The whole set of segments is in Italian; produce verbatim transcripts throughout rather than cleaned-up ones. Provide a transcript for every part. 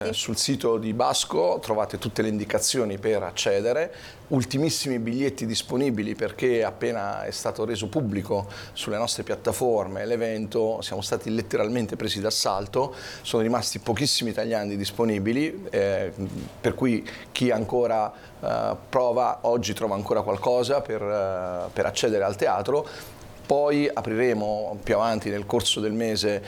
Sul sito di Basco trovate tutte le indicazioni per accedere, ultimissimi biglietti disponibili perché appena è stato reso pubblico sulle nostre piattaforme l'evento siamo stati letteralmente presi d'assalto, sono rimasti pochissimi tagliandi disponibili, eh, per cui chi ancora eh, prova oggi trova ancora qualcosa per, eh, per accedere al teatro. Poi apriremo più avanti nel corso del mese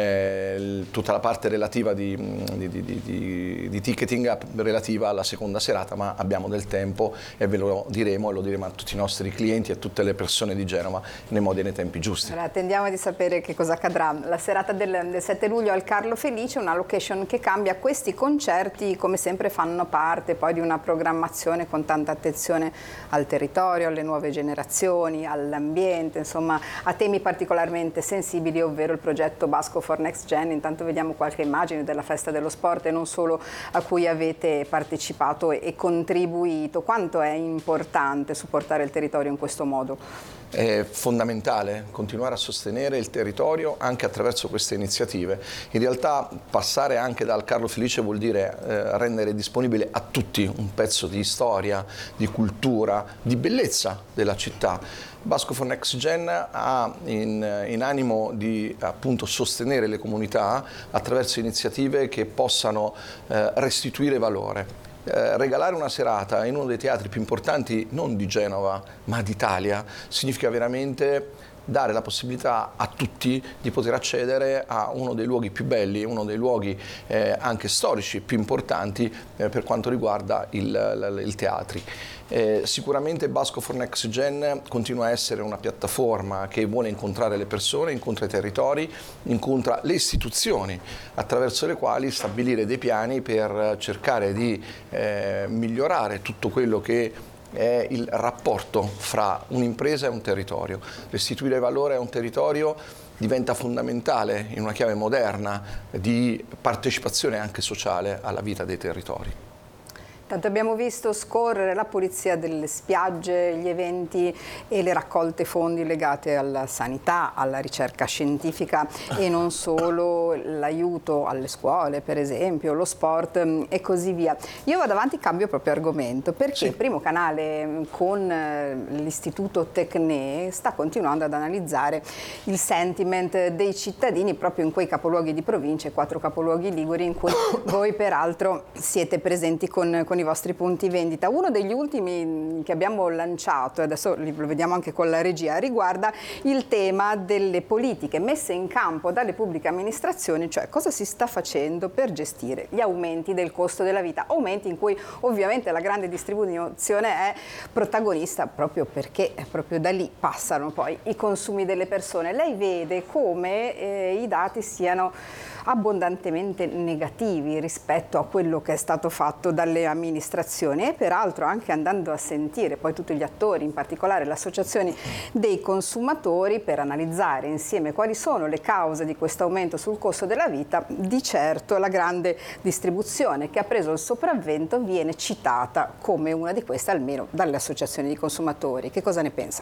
eh, tutta la parte relativa di, di, di, di, di ticketing relativa alla seconda serata, ma abbiamo del tempo e ve lo diremo e lo diremo a tutti i nostri clienti e a tutte le persone di Genova nei modi e nei tempi giusti. Allora, attendiamo di sapere che cosa accadrà. La serata del, del sette luglio al Carlo Felice, una location che cambia. Questi concerti come sempre fanno parte poi di una programmazione con tanta attenzione al territorio, alle nuove generazioni, all'ambiente, insomma a temi particolarmente sensibili, ovvero il progetto Basco for Next Gen. Intanto vediamo qualche immagine della festa dello sport e non solo, a cui avete partecipato e contribuito. Quanto è importante supportare il territorio in questo modo? È fondamentale continuare a sostenere il territorio anche attraverso queste iniziative. In realtà passare anche dal Carlo Felice vuol dire eh, rendere disponibile a tutti un pezzo di storia, di cultura, di bellezza della città. Basco for Next Gen ha in, in animo di appunto sostenere le comunità attraverso iniziative che possano eh, restituire valore. Eh, regalare una serata in uno dei teatri più importanti non di Genova ma d'Italia significa veramente dare la possibilità a tutti di poter accedere a uno dei luoghi più belli, uno dei luoghi eh, anche storici più importanti eh, per quanto riguarda il, il, il teatri. Eh, sicuramente Basco for Next Gen continua a essere una piattaforma che vuole incontrare le persone, incontra i territori, incontra le istituzioni attraverso le quali stabilire dei piani per cercare di eh, migliorare tutto quello che è il rapporto fra un'impresa e un territorio. Restituire valore a un territorio diventa fondamentale in una chiave moderna di partecipazione anche sociale alla vita dei territori. Tanto abbiamo visto scorrere la pulizia delle spiagge, gli eventi e le raccolte fondi legate alla sanità, alla ricerca scientifica e non solo, l'aiuto alle scuole per esempio, lo sport e così via. Io vado avanti, cambio proprio argomento, perché sì. Il primo canale con l'istituto Tecne sta continuando ad analizzare il sentiment dei cittadini proprio in quei capoluoghi di provincia, quattro capoluoghi liguri in cui voi peraltro siete presenti con, con i vostri punti vendita. Uno degli ultimi che abbiamo lanciato, e adesso lo vediamo anche con la regia, riguarda il tema delle politiche messe in campo dalle pubbliche amministrazioni, cioè cosa si sta facendo per gestire gli aumenti del costo della vita, aumenti in cui ovviamente la grande distribuzione è protagonista proprio perché proprio da lì passano poi i consumi delle persone. Lei vede come eh, i dati siano abbondantemente negativi rispetto a quello che è stato fatto dalle amministrazioni e peraltro anche andando a sentire poi tutti gli attori, in particolare le associazioni dei consumatori, per analizzare insieme quali sono le cause di questo aumento sul costo della vita. Di certo la grande distribuzione che ha preso il sopravvento viene citata come una di queste, almeno dalle associazioni di consumatori. Che cosa ne pensa?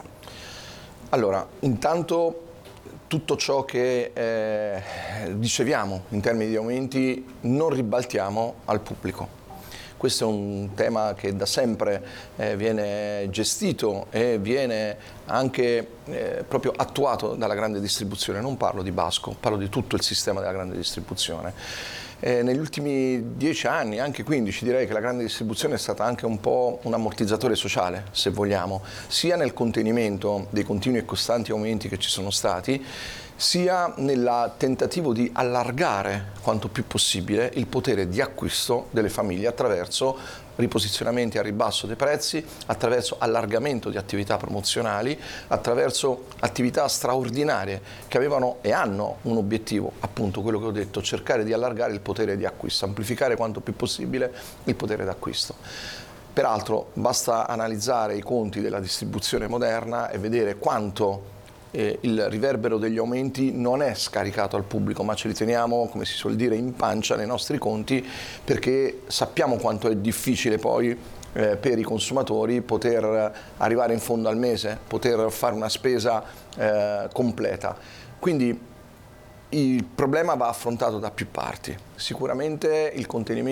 Allora, intanto tutto ciò che eh, riceviamo in termini di aumenti non ribaltiamo al pubblico. Questo è un tema che da sempre eh, viene gestito e viene anche eh, proprio attuato dalla grande distribuzione. Non parlo di Basco, parlo di tutto il sistema della grande distribuzione. Eh, negli ultimi dieci anni, anche quindici, direi che la grande distribuzione è stata anche un po' un ammortizzatore sociale, se vogliamo, sia nel contenimento dei continui e costanti aumenti che ci sono stati, sia nel tentativo di allargare quanto più possibile il potere di acquisto delle famiglie attraverso riposizionamenti a ribasso dei prezzi, attraverso allargamento di attività promozionali, attraverso attività straordinarie che avevano e hanno un obiettivo, appunto quello che ho detto, cercare di allargare il potere di acquisto, amplificare quanto più possibile il potere d'acquisto. Peraltro basta analizzare i conti della distribuzione moderna e vedere quanto Eh, il riverbero degli aumenti non è scaricato al pubblico, ma ce li teniamo, come si suol dire, in pancia nei nostri conti, perché sappiamo quanto è difficile poi eh, per i consumatori poter arrivare in fondo al mese, poter fare una spesa eh, completa. Quindi il problema va affrontato da più parti. Sicuramente il contenimento